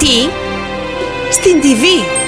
Τι? Στην TV?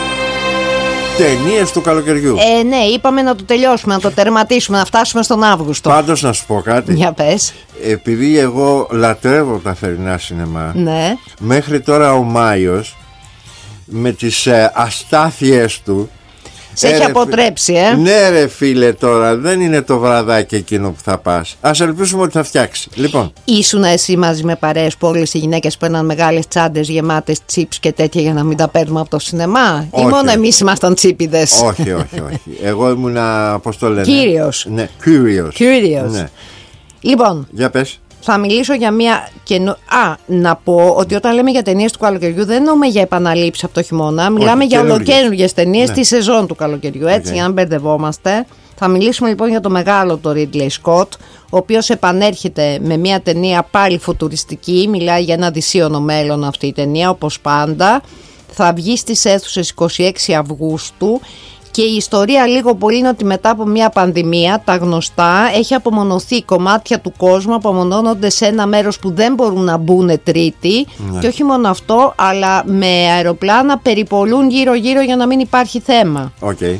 Ταινίες του καλοκαιριού. Ναι, είπαμε να το τελειώσουμε, να το τερματίσουμε, να φτάσουμε στον Αύγουστο. Πάντως να σου πω κάτι. Για πες. Επειδή εγώ λατρεύω τα θερινά σινεμά, Ναι. μέχρι τώρα ο Μάιος με τις αστάθειες του Σε έχει αποτρέψει, Ναι ρε φίλε, τώρα δεν είναι το βραδάκι εκείνο που θα πας. Ας ελπίσουμε ότι θα φτιάξει. Λοιπόν, ήσουν εσύ μαζί με παρέες που όλες οι γυναίκες παίρναν μεγάλες τσάντες γεμάτες τσίπς και τέτοια για να μην τα παίρνουμε από το σινεμά? Όχι, Ή μόνο όχι. εμείς ήμασταν τσίπιδες? όχι. Εγώ ήμουνα, πώς το λένε, Κύριος. Ναι, Κύριος. Ναι. Λοιπόν, Για πες. θα μιλήσω για μια να πω ότι όταν λέμε για ταινίες του καλοκαιριού δεν εννοούμε για επαναλήψεις από το χειμώνα. Μιλάμε για ολοκαίνουργιες ταινίες τη σεζόν του καλοκαιριού. Έτσι, για να μπερδευόμαστε. Θα μιλήσουμε λοιπόν για το μεγάλο το Ridley Scott, ο οποίος επανέρχεται με μια ταινία πάλι φουτουριστική. Μιλάει για ένα δυσίωνο μέλλον αυτή η ταινία, όπως πάντα. Θα βγει στις αίθουσες 26 Αυγούστου. Και η ιστορία λίγο πολύ είναι ότι μετά από μια πανδημία, τα γνωστά, έχει απομονωθεί κομμάτια του κόσμου, απομονώνονται σε ένα μέρος που δεν μπορούν να μπουν τρίτη. Ναι. Και όχι μόνο αυτό, αλλά με αεροπλάνα περιπολούν γύρω-γύρω για να μην υπάρχει θέμα. Okay.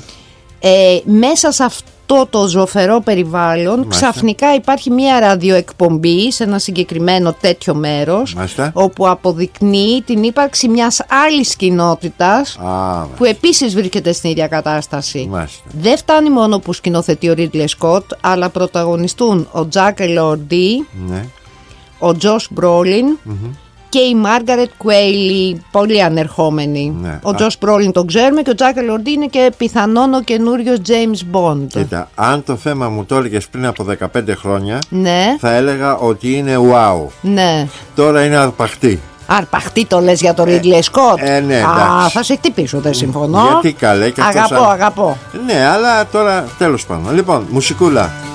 Μέσα σε αυτό το ζωφερό περιβάλλον, μάλιστα, ξαφνικά υπάρχει μια ραδιοεκπομπή σε ένα συγκεκριμένο τέτοιο μέρος, μάλιστα, όπου αποδεικνύει την ύπαρξη μιας άλλης κοινότητας που επίσης βρίσκεται στην ίδια κατάσταση. Μάλιστα. Δεν φτάνει μόνο που σκηνοθετεί ο Ridley Scott, αλλά πρωταγωνιστούν ο Jack Elordi, ναι, ο Josh Brolin, και η Μάργαρετ Κουέιλι, πολύ ανερχόμενη. Ναι. Ο Τζος Μπρόλιν τον ξέρουμε και ο Τζάκ Ελορντί είναι και πιθανόν ο καινούριος James Bond. Κοίτα, αν το θέμα μου το έλεγες πριν από 15 χρόνια, ναι, θα έλεγα ότι είναι wow. Ναι. Τώρα είναι αρπαχτή. Αρπαχτή το λες για το Ridley Scott? Ναι, θα σε χτυπήσω, δεν συμφωνώ. Γιατί καλέ και αγαπώ. Ναι, αλλά τώρα τέλος πάντων. Λοιπόν, μουσικούλα.